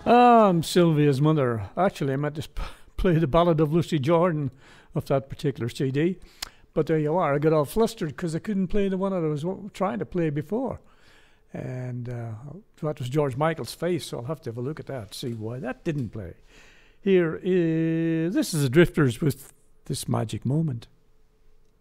I'm Sylvia's mother. Actually, I meant to play the Ballad of Lucy Jordan of that particular CD. But there you are. I got all flustered because I couldn't play the one that I was trying to play before. And that was George Michael's Face, so I'll have to have a look at that, see why that didn't play. This is the Drifters with This Magic Moment.